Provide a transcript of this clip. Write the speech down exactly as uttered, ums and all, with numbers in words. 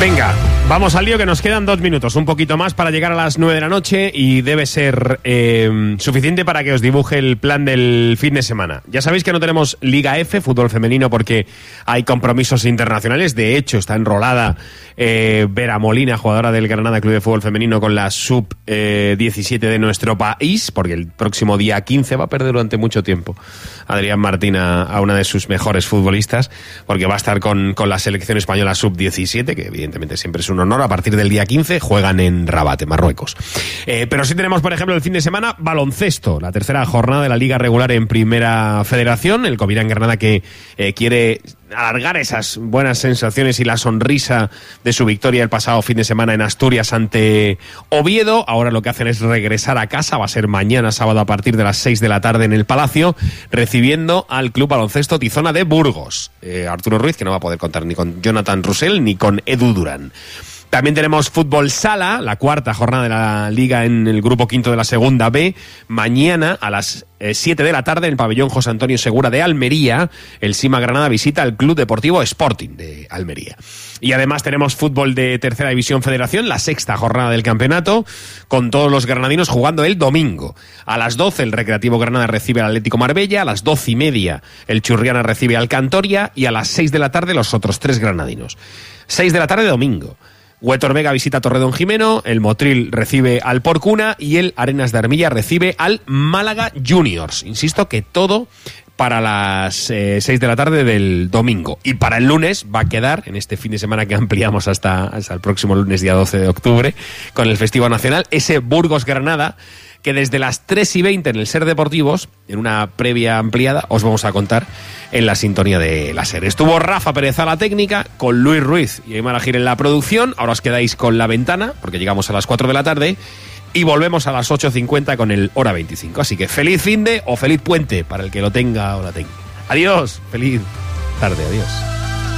Venga, vamos al lío, que nos quedan dos minutos, un poquito más para llegar a las nueve de la noche y debe ser eh, suficiente para que os dibuje el plan del fin de semana. Ya sabéis que no tenemos Liga F, fútbol femenino, porque hay compromisos internacionales. De hecho, está enrolada eh, Vera Molina, jugadora del Granada Club de Fútbol Femenino, con la sub diecisiete de nuestro país, porque el próximo día quince va a perder durante mucho tiempo Adrián Martín a, a una de sus mejores futbolistas, porque va a estar con, con la selección española sub diecisiete, que evidentemente siempre es un honor. A partir del día quince juegan en Rabat, en Marruecos. Eh, pero sí tenemos, por ejemplo, el fin de semana baloncesto, la tercera jornada de la Liga Regular en Primera Federación. El Covirán Granada, que eh, quiere alargar esas buenas sensaciones y la sonrisa de su victoria el pasado fin de semana en Asturias ante Oviedo. Ahora lo que hacen es regresar a casa. Va a ser mañana sábado a partir de las seis de la tarde en el Palacio, recibiendo al Club Baloncesto Tizona de Burgos. Eh, Arturo Ruiz, que no va a poder contar ni con Jonathan Russell ni con Edu Durán. También tenemos fútbol sala, la cuarta jornada de la Liga en el grupo quinto de la segunda B. Mañana a las siete de la tarde en el pabellón José Antonio Segura de Almería, el Sima Granada visita al Club Deportivo Sporting de Almería. Y además tenemos fútbol de tercera división Federación, la sexta jornada del campeonato, con todos los granadinos jugando el domingo. A las doce el Recreativo Granada recibe al Atlético Marbella, a las doce y media el Churriana recibe al Cantoria y a las seis de la tarde los otros tres granadinos. seis de la tarde domingo. Huetor Vega visita a Torredón Jimeno, el Motril recibe al Porcuna y el Arenas de Armilla recibe al Málaga Juniors. Insisto que todo para las eh, seis de la tarde del domingo. Y para el lunes va a quedar, en este fin de semana que ampliamos hasta, hasta el próximo lunes, día doce de octubre, con el Festivo Nacional, ese Burgos-Granada, que desde las tres y veinte en el Ser Deportivos, en una previa ampliada, os vamos a contar en la sintonía de la SER. Estuvo Rafa Pérez a la técnica, con Luis Ruiz y Aymar Agir en la producción. Ahora os quedáis con La Ventana, porque llegamos a las cuatro de la tarde, y volvemos a las ocho cincuenta con el Hora veinticinco. Así que feliz finde o feliz puente para el que lo tenga o la tenga. Adiós, feliz tarde, adiós.